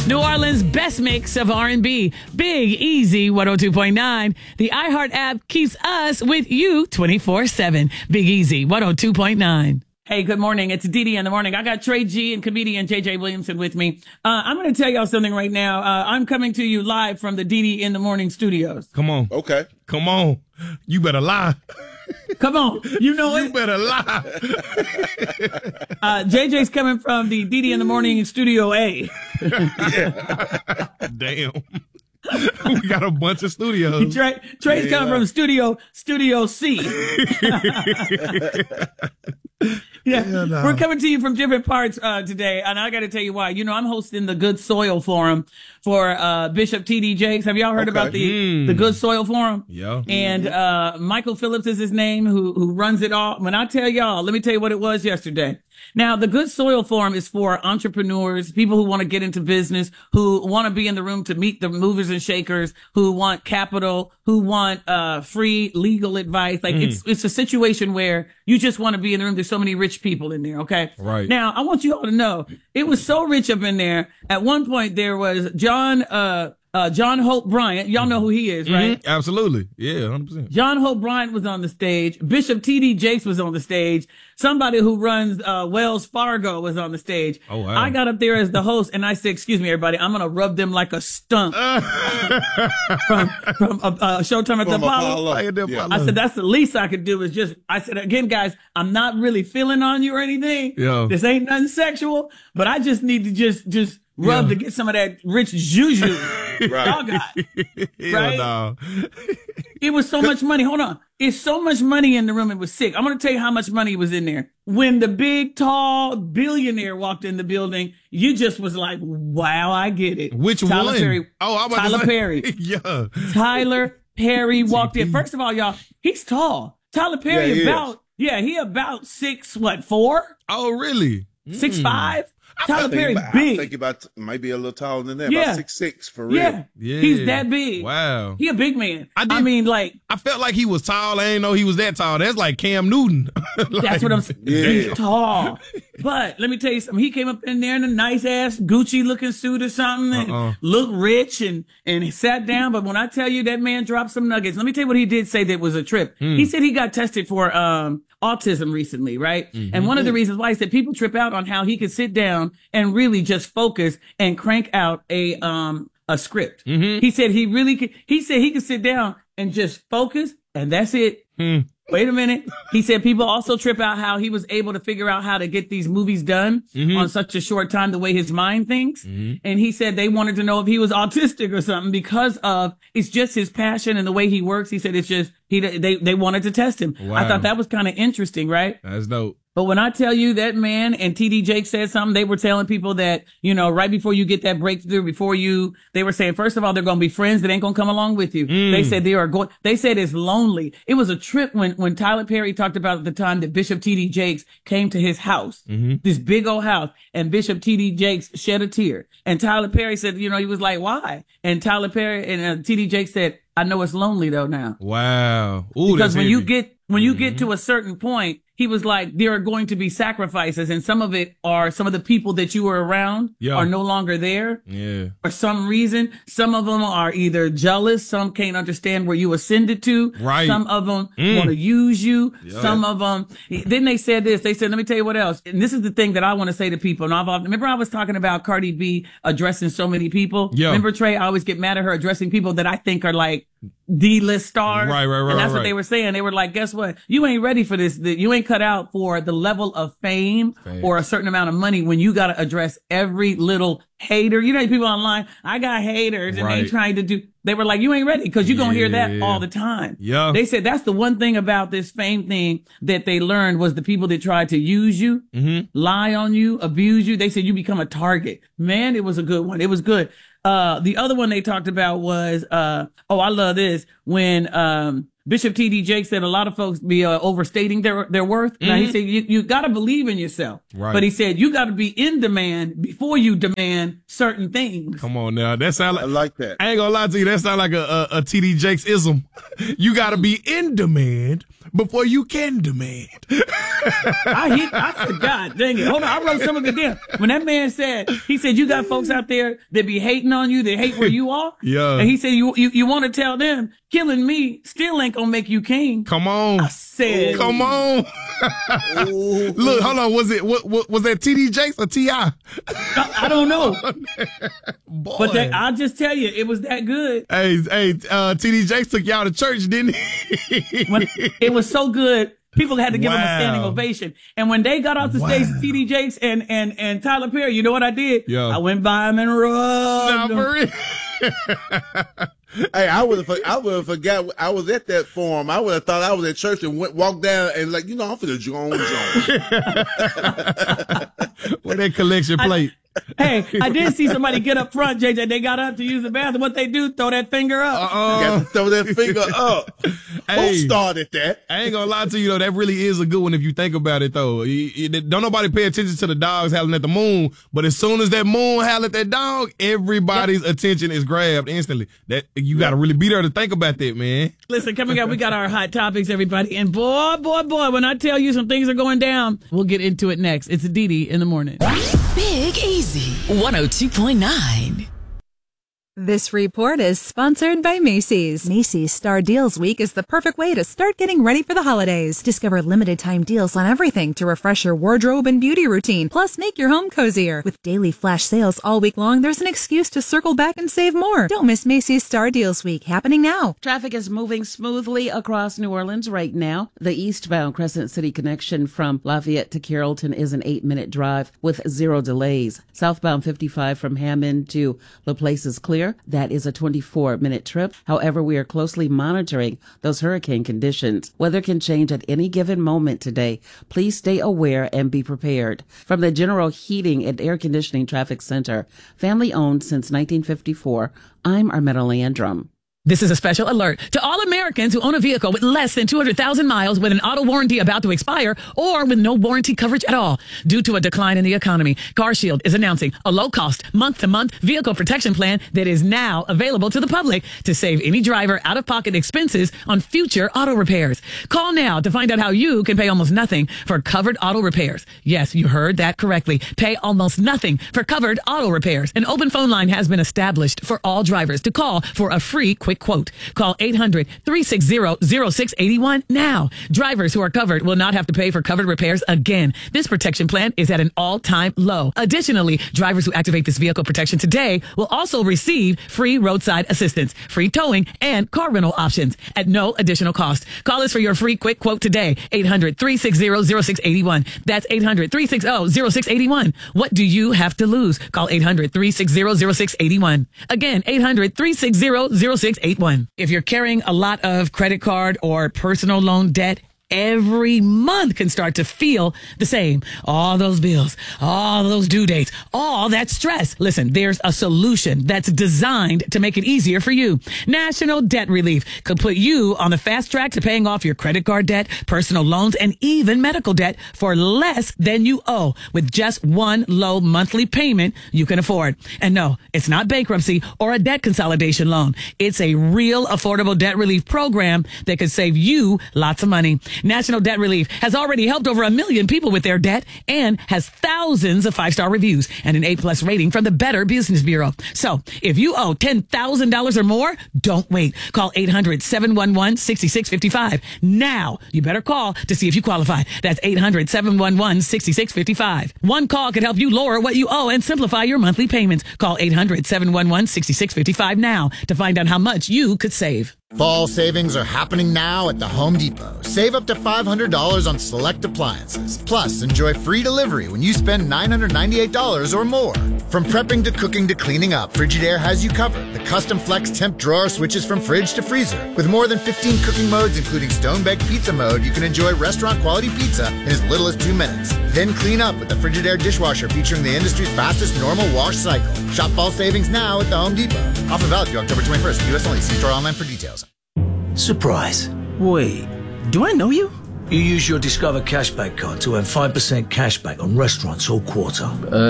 New Orleans' best mix of R&B. Big Easy 102.9. The iHeart app keeps us with you 24/7. Big Easy 102.9. Hey, good morning. It's Didi in the morning. I got Trey G and comedian JJ Williamson with me. I'm going to tell y'all something right now. I'm coming to you live from the Didi in the morning studios. Come on. Okay. Come on. You better lie. Come on. You know it. You better lie. JJ's coming from the Didi in the morning studio A. Damn. We got a bunch of studios. Trey's coming from Studio C. We're coming to you from different parts today, and I got to tell you why. You know, I'm hosting the Good Soil Forum for Bishop T.D. Jakes. Have y'all heard about the Good Soil Forum? Yeah. And Michael Phillips is his name, who runs it all. When I tell y'all, let me tell you what it was yesterday. Now, the Good Soil Forum is for entrepreneurs, people who want to get into business, who want to be in the room to meet the movers and shakers, who want capital, who want free legal advice. Like it's a situation where you just want to be in the room. There's so many rich people in there. Okay. Right. Now, I want you all to know it was so rich up in there. At one point, there was John Hope Bryant. Y'all know who he is, right? Mm-hmm. Absolutely. Yeah, 100%. John Hope Bryant was on the stage. Bishop T.D. Jakes was on the stage. Somebody who runs Wells Fargo was on the stage. Oh, wow. I got up there as the host, and I said, excuse me, everybody, I'm going to rub them like a stump from Showtime at the Apollo. Yeah. I said, that's the least I could do is just, I said, again, guys, I'm not really feeling on you or anything. Yeah. This ain't nothing sexual, but I just need to just rub to get some of that rich juju. Right. Y'all got. Right? No. It was so much money. Hold on. It's so much money in the room. It was sick. I'm going to tell you how much money was in there. When the big, tall billionaire walked in the building, you just was like, wow, I get it. Which Tyler one? Perry. Oh, I'm about Tyler to say. Perry. Yeah. Tyler Perry walked in. First of all, y'all, he's tall. Tyler Perry he he about 6'4"? Oh, really? 6'5"? Tyler Perry big. I think might be a little taller than that. Yeah. About 6'6" for real. Yeah. He's that big. Wow. He a big man. I I felt like he was tall. I didn't know he was that tall. That's like Cam Newton. That's what I'm saying. Yeah. He's tall. But let me tell you something. He came up in there in a nice ass Gucci looking suit or something and looked rich and he sat down. But when I tell you that man dropped some nuggets, let me tell you what he did say that was a trip. He said he got tested for autism recently, right? And one of the reasons why he said people trip out on how he could sit down and really just focus and crank out a script. He said he said he could sit down and just focus and that's it. Wait a minute. He said people also trip out how he was able to figure out how to get these movies done on such a short time, the way his mind thinks. And he said they wanted to know if he was autistic or something because of it's just his passion and the way he works. He said it's just they wanted to test him. Wow. I thought that was kind of interesting, right? That's dope. But when I tell you that man and T.D. Jakes said something, they were telling people that, you know, right before you get that breakthrough, they were saying, first of all, they're going to be friends that ain't going to come along with you. They said they said it's lonely. It was a trip when Tyler Perry talked about the time that Bishop T.D. Jakes came to his house, this big old house, and Bishop T.D. Jakes shed a tear. And Tyler Perry said, you know, he was like, why? And Tyler Perry and T.D. Jakes said, I know it's lonely though now. Wow. Ooh, because when heavy. you get to a certain point, he was like, there are going to be sacrifices, and some of it are some of the people that you were around are no longer there. Yeah. For some reason, some of them are either jealous, some can't understand where you ascended to. Right. Some of them want to use you. Yeah. Some of them. Then they said this. They said, let me tell you what else. And this is the thing that I want to say to people. And remember I was talking about Cardi B addressing so many people. Yeah. Remember, Trey? I always get mad at her addressing people that I think are like D-list stars. Right. And that's what they were saying. They were like, guess what? You ain't ready for this. You ain't cut out for the level of fame or a certain amount of money when you got to address every little hater. You know, people online, I got haters and they trying to do, they were like, you ain't ready because you're going to hear that all the time. Yeah. They said that's the one thing about this fame thing that they learned was the people that tried to use you, lie on you, abuse you. They said you become a target. Man, it was a good one. It was good. The other one they talked about was, I love this when, Bishop T.D. Jakes said a lot of folks be overstating their worth. Now, he said you got to believe in yourself. Right. But he said you got to be in demand before you demand certain things. Come on now. That sound like, I like that. I ain't gonna lie to you. That sound like a T.D. Jakes ism. You got to be in demand before you can demand. I said, God dang it. Hold on. I wrote some of it down. When that man said, he said, you got folks out there that be hating on you, that hate where you are. Yeah. And he said, you want to tell them, killing me still ain't gonna make you king. Come on. I said, come on. Look, hold on. Was it, what was that T.D. Jakes or T.I.? I don't know. Boy. But I'll just tell you, it was that good. Hey, T.D. Jakes took y'all to church, didn't he? It was so good. People had to give him a Wow. standing ovation. And when they got off the stage, T.D. Jakes and Tyler Perry, you know what I did? Yeah. I went by him and rubbed him. For real. Hey, I would have forgot I was at that forum. I would have thought I was at church and walked down and like, I'm finna Joan. Where that collection plate? Hey, I did see somebody get up front, JJ. They got up to use the bathroom. What they do? Throw that finger up. Got to throw that finger up. Hey. Who started that? I ain't gonna lie to you though, that really is a good one if you think about it though. Don't nobody pay attention to the dogs howling at the moon, but as soon as that moon howl at that dog, everybody's attention is grabbed instantly. That you gotta really be there to think about that, man. Listen, coming up, we got our hot topics, everybody. And boy, when I tell you some things are going down, we'll get into it next. It's Didi in the morning. Big Easy 102.9. This report is sponsored by Macy's. Macy's Star Deals Week is the perfect way to start getting ready for the holidays. Discover limited time deals on everything to refresh your wardrobe and beauty routine, plus make your home cozier. With daily flash sales all week long, there's an excuse to circle back and save more. Don't miss Macy's Star Deals Week, happening now. Traffic is moving smoothly across New Orleans right now. The eastbound Crescent City connection from Lafayette to Carrollton is an 8-minute drive with 0 delays. Southbound 55 from Hammond to LaPlace is clear. That is a 24-minute trip. However, we are closely monitoring those hurricane conditions. Weather can change at any given moment today. Please stay aware and be prepared. From the General Heating and Air Conditioning Traffic Center, family owned since 1954, I'm Armetta Landrum. This is a special alert to all Americans who own a vehicle with less than 200,000 miles with an auto warranty about to expire or with no warranty coverage at all. Due to a decline in the economy, CarShield is announcing a low-cost, month-to-month vehicle protection plan that is now available to the public to save any driver out-of-pocket expenses on future auto repairs. Call now to find out how you can pay almost nothing for covered auto repairs. Yes, you heard that correctly. Pay almost nothing for covered auto repairs. An open phone line has been established for all drivers to call for a free quick quote. Call 800-360-0681 now. Drivers who are covered will not have to pay for covered repairs again. This protection plan is at an all-time low. Additionally, drivers who activate this vehicle protection today will also receive free roadside assistance, free towing, and car rental options at no additional cost. Call us for your free quick quote today. 800-360-0681. That's 800-360-0681. What do you have to lose? Call 800-360-0681. Again, 800-360-0681. If you're carrying a lot of credit card or personal loan debt, every month can start to feel the same. All those bills, all those due dates, all that stress. Listen, there's a solution that's designed to make it easier for you. National Debt Relief could put you on the fast track to paying off your credit card debt, personal loans, and even medical debt for less than you owe with just one low monthly payment you can afford. And no, it's not bankruptcy or a debt consolidation loan. It's a real affordable debt relief program that could save you lots of money. National Debt Relief has already helped over 1 million people with their debt and has thousands of 5-star reviews and an A+ rating from the Better Business Bureau. So if you owe $10,000 or more, don't wait. Call 800-711-6655. Now, you better call to see if you qualify. That's 800-711-6655. One call could help you lower what you owe and simplify your monthly payments. Call 800-711-6655 now to find out how much you could save. Fall savings are happening now at the Home Depot. Save up to $500 on select appliances. Plus, enjoy free delivery when you spend $998 or more. From prepping to cooking to cleaning up, Frigidaire has you covered. The custom flex temp drawer switches from fridge to freezer. With more than 15 cooking modes, including stone-baked pizza mode, you can enjoy restaurant-quality pizza in as little as 2 minutes. Then clean up with the Frigidaire dishwasher featuring the industry's fastest normal wash cycle. Shop fall savings now at the Home Depot. Offer valid through October 21st. U.S. only. See store online for details. Surprise. Wait, do I know you? You use your Discover Cashback card to earn 5% cashback on restaurants all quarter.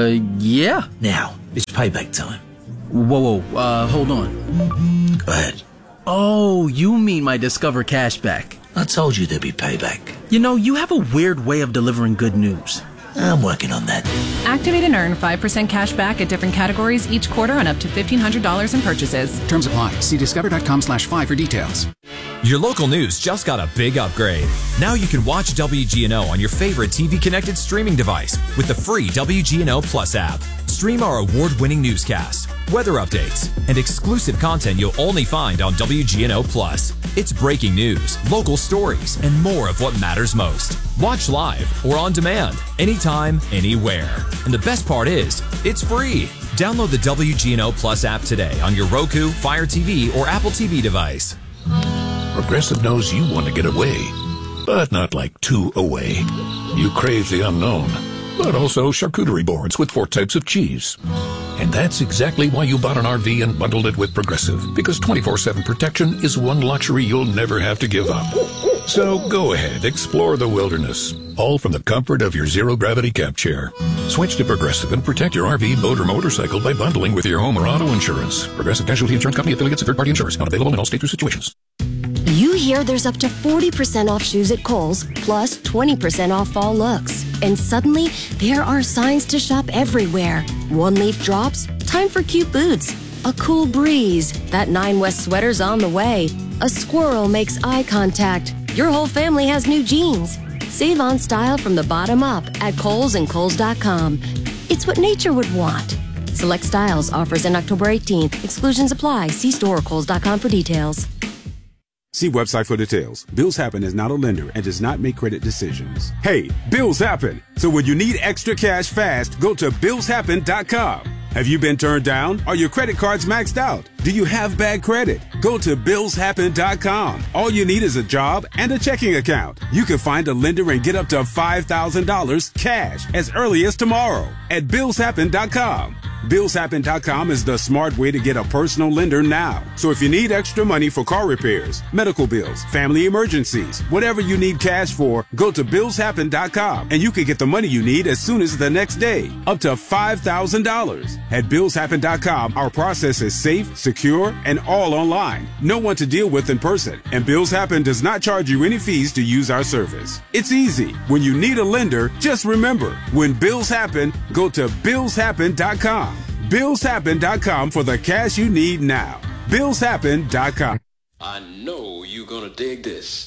Yeah. Now, it's payback time. Whoa, hold on. Go ahead. Oh, you mean my Discover Cashback. I told you there'd be payback. You know, you have a weird way of delivering good news. I'm working on that. Activate and earn 5% cash back at different categories each quarter on up to $1,500 in purchases. Terms apply. See discover.com/5 for details. Your local news just got a big upgrade. Now you can watch WGNO on your favorite TV-connected streaming device with the free WGNO Plus app. Stream our award-winning newscasts, weather updates, and exclusive content you'll only find on WGNO Plus. It's breaking news, local stories, and more of what matters most. Watch live or on demand, anytime, anywhere. And the best part is, it's free. Download the WGNO Plus app today on your Roku, Fire TV, or Apple TV device. Progressive knows you want to get away, but not like too away. You crave the unknown, but also charcuterie boards with 4 types of cheese. And that's exactly why you bought an RV and bundled it with Progressive, because 24/7 protection is one luxury you'll never have to give up. So go ahead, explore the wilderness, all from the comfort of your zero-gravity camp chair. Switch to Progressive and protect your RV, boat, or motorcycle by bundling with your home or auto insurance. Progressive Casualty Insurance Company, affiliates, and third-party insurers. Not available in all states or situations. You hear there's up to 40% off shoes at Kohl's, plus 20% off fall looks. And suddenly, there are signs to shop everywhere. One-leaf drops, time for cute boots. A cool breeze, that 9 West sweater's on the way. A squirrel makes eye contact. Your whole family has new jeans. Save on style from the bottom up at Kohl's and Kohl's.com. It's what nature would want. Select styles, offers end October 18th. Exclusions apply. See store or Kohl's.com for details. See website for details. Bills Happen is not a lender and does not make credit decisions. Hey, bills happen. So when you need extra cash fast, go to BillsHappen.com. Have you been turned down? Are your credit cards maxed out? Do you have bad credit? Go to BillsHappen.com. All you need is a job and a checking account. You can find a lender and get up to $5,000 cash as early as tomorrow at BillsHappen.com. BillsHappen.com is the smart way to get a personal lender now. So if you need extra money for car repairs, medical bills, family emergencies, whatever you need cash for, go to BillsHappen.com and you can get the money you need as soon as the next day, up to $5,000. At BillsHappen.com, our process is safe, secure, and all online. No one to deal with in person, and Bills Happen does not charge you any fees to use our service. It's easy. When you need a lender, just remember, when bills happen, go to BillsHappen.com. BillsHappen.com for the cash you need now. BillsHappen.com. I know you're gonna dig this.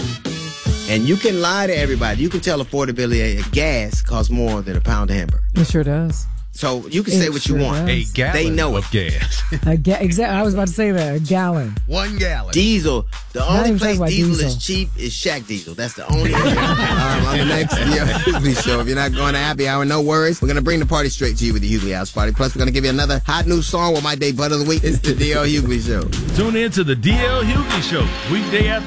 And you can lie to everybody. You can tell affordability of gas costs more than a pound of hamburger. It sure does. So you can say what you want. Does. A gallon they know of gas. Exactly. I was about to say that. A gallon. 1 gallon. Diesel. The only place diesel is cheap is Shack Diesel. That's the only way. On the next Hughley Show. If you're not going to happy hour, no worries. We're going to bring the party straight to you with the Hughley House Party. Plus, we're going to give you another hot new song with my day butt of the week. It's the DL Hughley Show. Tune in to the DL Hughley Show weekday after